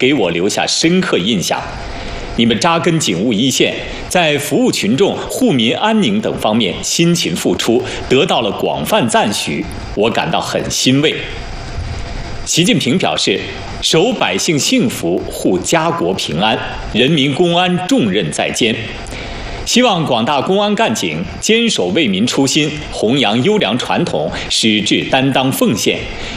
给我留下深刻印象。你们扎根警务一线，在服务群众、护民安宁等方面辛勤付出，得到了广泛赞许，我感到很欣慰。习近平表示，守百姓幸福，护家国平安，人民公安重任在肩。希望广大公安干警坚守为民初心，弘扬优良传统，矢志担当奉献，